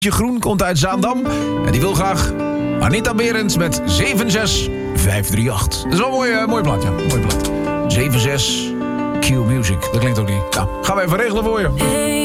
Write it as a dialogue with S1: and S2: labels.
S1: Groen komt uit Zaandam. En die wil graag Anita Berends met 76538. Dat is wel een mooi plaat, ja. Mooi plaat. 76 Q Music. Dat klinkt ook niet. Nou, gaan we even regelen voor je.